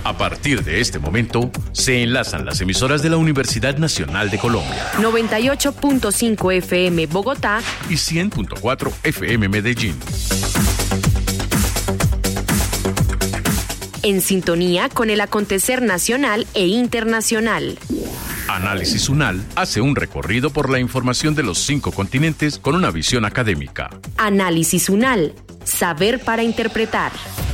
A partir de este momento, se enlazan las emisoras de la Universidad Nacional de Colombia. 98.5 FM Bogotá y 100.4 FM Medellín. En sintonía con el acontecer nacional e internacional. Análisis UNAL hace un recorrido por la información de los 5 continentes con una visión académica. Análisis UNAL. Saber para interpretar.